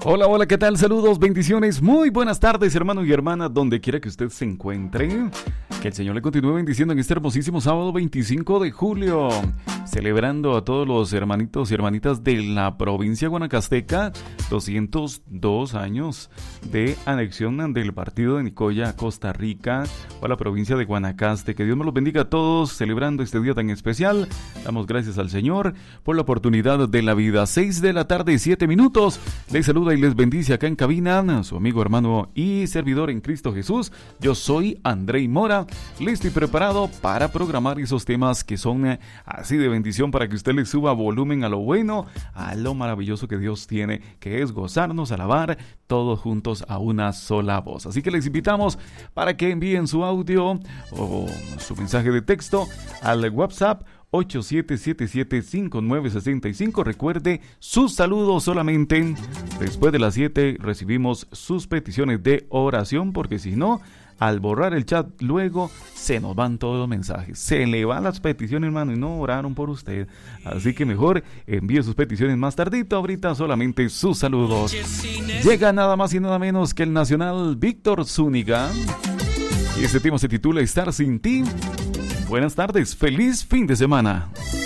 Hola, hola, ¿qué tal? Saludos, bendiciones, muy buenas tardes, hermano y hermana, donde quiera que usted se encuentre. Que el Señor le continúe bendiciendo en este hermosísimo sábado 25 de julio, celebrando a todos los hermanitos y hermanitas de la provincia guanacasteca, 202 años de anexión del partido de Nicoya a Costa Rica o a la provincia de Guanacaste. Que Dios me los bendiga a todos, celebrando este día tan especial. Damos gracias al Señor por la oportunidad de la vida. 6 de la tarde, 7 minutos. Les saluda y les bendice acá en cabina su amigo, hermano y servidor en Cristo Jesús. Yo soy Andrei Mora, listo y preparado para programar esos temas que son así de bendición, para que usted le suba volumen a lo bueno, a lo maravilloso que Dios tiene, que es gozarnos, alabar todos juntos a una sola voz. Así que les invitamos para que envíen su audio o su mensaje de texto al WhatsApp 8777-5965. Recuerde, sus saludos solamente después de las 7 recibimos sus peticiones de oración, porque si no, al borrar el chat luego se nos van todos los mensajes, se le van las peticiones, hermano, y no oraron por usted. Así que mejor envíe sus peticiones más tardito, ahorita solamente sus saludos. Llega nada más y nada menos que el nacional Víctor Zúñiga, y este tema se titula Estar sin ti. Buenas tardes, feliz fin de semana.